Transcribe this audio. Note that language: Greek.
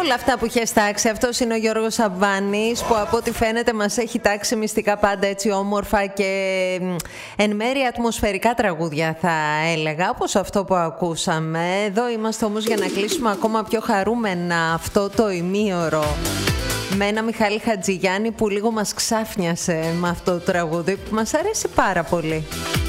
όλα αυτά που είχε τάξει. Αυτός είναι ο Γιώργος Σαββάνης, που από ό,τι φαίνεται μας έχει τάξει μυστικά πάντα έτσι όμορφα και εν μέρει ατμοσφαιρικά τραγούδια, θα έλεγα, όπως αυτό που ακούσαμε. Εδώ είμαστε όμως για να κλείσουμε ακόμα πιο χαρούμενα αυτό το ημίωρο με ένα Μιχάλη Χατζηγιάννη που λίγο μας ξάφνιασε με αυτό το τραγούδι που μας αρέσει πάρα πολύ.